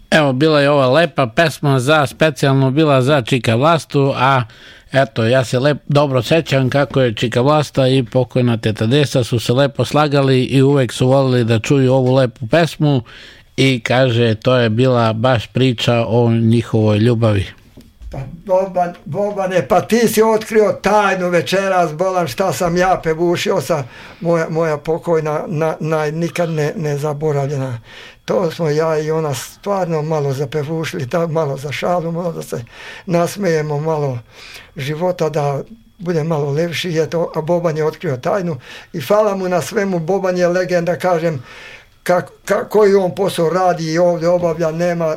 Evo, bila je ova lepa pesma specijalno bila za Čika Vlastu, a eto, ja se dobro sećam kako je Čika Vlasta i pokojna teta Desa su se lepo slagali i uvek su volili da čuju ovu lepu pesmu i kaže, to je bila baš priča o njihovoj ljubavi. Pa Bobane, pa ti si otkrio tajnu večeras, bolan šta sam ja pevušio sa moja pokojna, nikad ne zaboravljena. To smo ja i ona stvarno malo zapevušili, malo za šalu, malo da se nasmejemo, malo života da bude malo lepši, a Boban je otkrio tajnu i hvala mu na svemu. Boban je legenda, kažem, koji on posao radi i ovdje obavlja, nema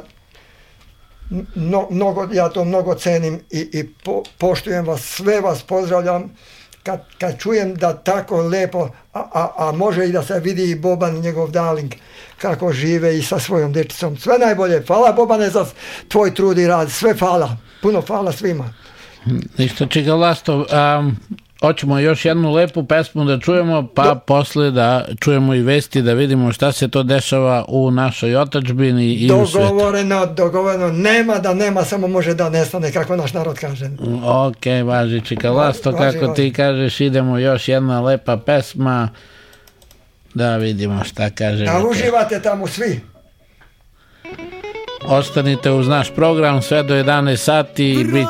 ja to mnogo cenim i poštujem vas, sve vas pozdravljam kad čujem da tako lepo, a može i da se vidi i Boban i njegov darling kako žive i sa svojom dječicom. Sve najbolje, hvala Bobane za tvoj trud i rad, sve hvala, puno hvala svima. Ništa, Čika Vlasto, hoćemo još jednu lepu pesmu da čujemo, pa posle da čujemo i vesti, da vidimo šta se to dešava u našoj otadžbini i u svijetu. Dogovoreno, nema da nema, samo može da nestane, kako naš narod kaže. Ok, važi Čika Vlasto, kako ti kažeš, idemo još jedna lepa pesma, da vidimo šta kaže. Da uživate tamo svi. Ostanite uz naš program sve do 11 sati i bit